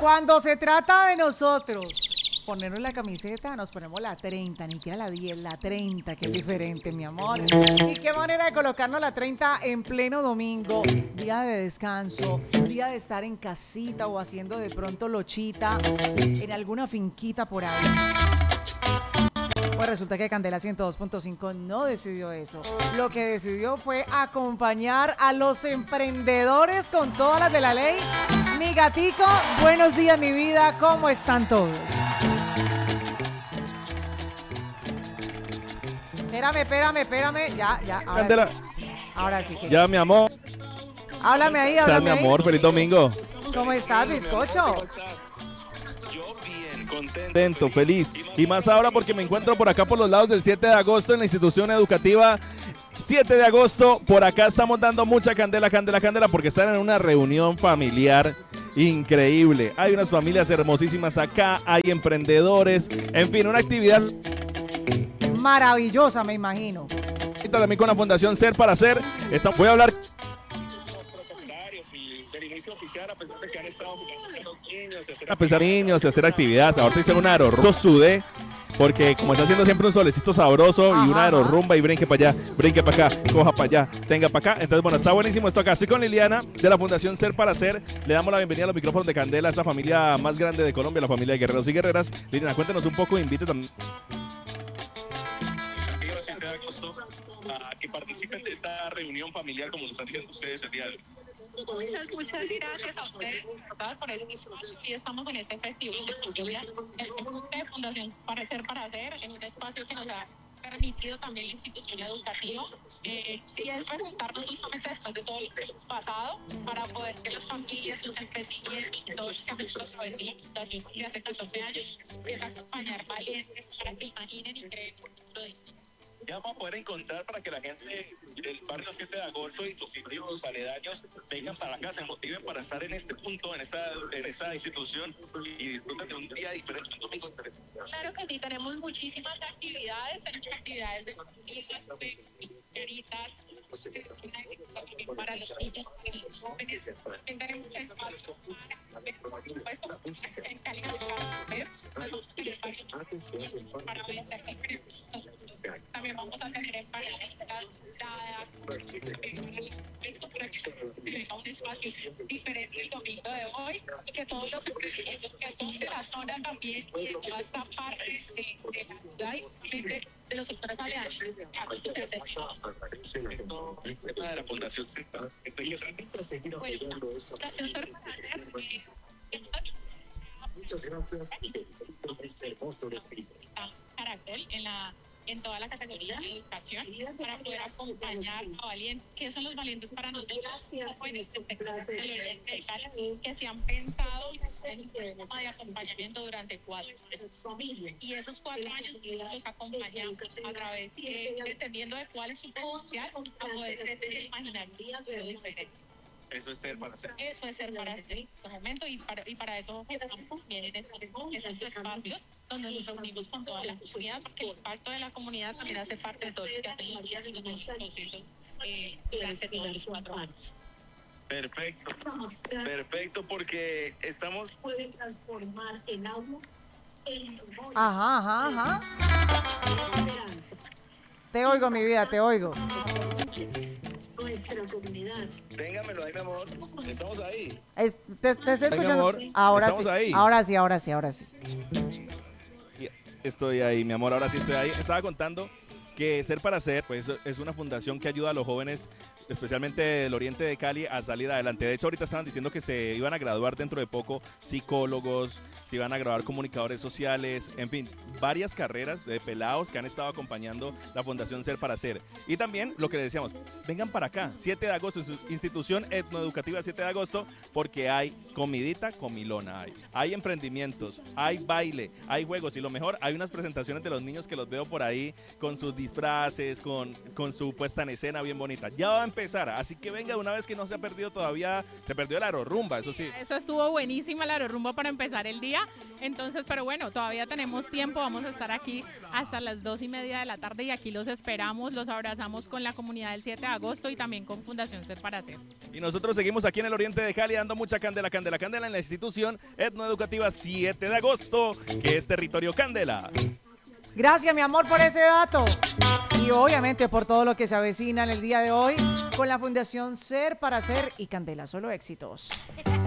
Cuando se trata de nosotros ponernos la camiseta, nos ponemos la 30, ni siquiera la 10, la 30, que es diferente, mi amor. Y qué manera de colocarnos la 30 en pleno domingo, día de descanso, día de estar en casita o haciendo de pronto lochita en alguna finquita por ahí. Pues resulta que Candela 102.5 no decidió eso. Lo que decidió fue acompañar a los emprendedores con todas las de la ley. Mi gatico, buenos días, mi vida, ¿cómo están todos? Espérame. Ya. Candela. Ahora sí. Ya, mi amor. Háblame ahí. ¿Qué tal, mi amor? Feliz domingo. ¿Cómo estás, bizcocho? Yo bien, contento, feliz. Y más ahora porque me encuentro por acá por los lados del 7 de agosto en la institución educativa 7 de agosto. Por acá estamos dando mucha candela porque están en una reunión familiar increíble. Hay unas familias hermosísimas acá, hay emprendedores, en fin, una actividad maravillosa, me imagino. También con la Fundación Ser para Hacer. Voy a hablar a pesar de niños y hacer actividades. Ahorita hice un aerorumba, sudé porque como está haciendo siempre un solecito sabroso y una aerorumba y brinque para allá, brinque para acá, coja para allá, tenga para acá. Entonces, bueno, está buenísimo esto acá. Estoy con Liliana de la Fundación Ser para Hacer. Le damos la bienvenida a los micrófonos de Candela, esta familia más grande de Colombia, la familia de guerreros y guerreras. Liliana, cuéntanos un poco, invite también a que participen de esta reunión familiar como lo están diciendo ustedes el día de hoy. Muchas gracias a ustedes por este espacio. Y estamos en este festival de Fundación para Hacer, en un espacio que nos ha permitido también la institución educativa y es presentarnos justamente después de todo lo que hemos pasado para poder que las familias, los emprendimientos y todos los que han hecho a través de la fundación de hace 14 años puedan acompañar valientes para que imaginen y creen un futuro distinto. Ya vamos a poder encontrar para que la gente del barrio 7 de agosto y sus barrios aledaños vengan para acá, se motiven para estar en este punto, en esa institución y disfruten de un día diferente, un domingo diferente. Claro que sí, tenemos muchísimas actividades de noticias, de caritas, para los niños, para los jóvenes. Tenemos espacios por supuesto, en calidad para ver también vamos a tener en paralelidad para que tenga un espacio diferente el domingo de hoy y que todos los emprendimientos que son de la zona también y de toda esta parte de la ciudad y de los sectores aledaños. El tema de la Fundación Ser para Hacer. Muchas gracias. Es hermoso carácter en toda la categoría de educación para poder acompañar a valientes. ¿Qué son los valientes para nosotros? Jóvenes que se han pensado en un programa de acompañamiento durante 4 años. Y esos 4 años los acompañamos a través de, dependiendo de cuál es su potencial, a poder imaginar un futuro diferente. Eso es Ser para Hacer. Eso es Ser para Hacer en este momento y para eso estamos también en esos espacios donde nos reunimos con toda la comunidad, porque el impacto de la comunidad también hace parte de todo lo que hacemos en nuestro proceso durante todos los 4 años. Perfecto, porque estamos... Puede transformar en agua en Ajá. Te oigo, mi vida, te oigo. Nuestra comunidad. Téngamelo ahí, mi amor. Estamos ahí. Te estoy escuchando. amor. Ahora Estamos sí. ahí. Ahora sí. Estoy ahí, mi amor, ahora sí estoy ahí. Estaba contando que Ser para Hacer pues, es una fundación que ayuda a los jóvenes, especialmente del oriente de Cali, a salir adelante. De hecho, ahorita estaban diciendo que se iban a graduar dentro de poco psicólogos, se iban a graduar comunicadores sociales, en fin, varias carreras de pelados que han estado acompañando la Fundación Ser para Hacer. Y también, lo que le decíamos, vengan para acá, 7 de agosto, su institución etnoeducativa 7 de agosto, porque hay comidita, comilona, hay emprendimientos, hay baile, hay juegos y lo mejor, hay unas presentaciones de los niños que los veo por ahí con sus disfraces, con su puesta en escena bien bonita. Ya va a empezar, así que venga una vez que no se ha perdido todavía, se perdió la Arorrumba, eso sí. Eso estuvo buenísima la Arorrumba para empezar el día. Entonces, pero bueno, todavía tenemos tiempo, vamos a estar aquí hasta las 2:30 de la tarde y aquí los esperamos, los abrazamos con la comunidad del 7 de agosto y también con Fundación Ser para Ser. Y nosotros seguimos aquí en el oriente de Cali dando mucha candela, candela, candela en la institución etnoeducativa 7 de agosto, que es territorio Candela. Gracias, mi amor, por ese dato. Y obviamente por todo lo que se avecina en el día de hoy con la Fundación Ser para Ser y Candela. Solo éxitos.